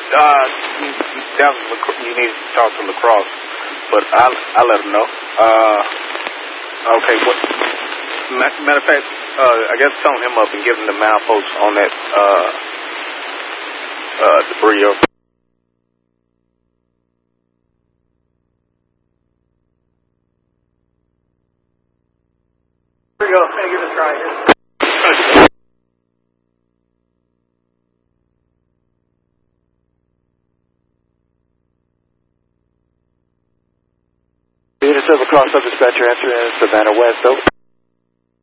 You need to talk to Lacrosse, but I'll let him know. Okay, what? Matter of fact, I guess tone him up and give him the milepost on that debris. Here we go. I'm gonna give it a try here. Unit 7 Lacrosse, dispatcher answering Savannah West, over.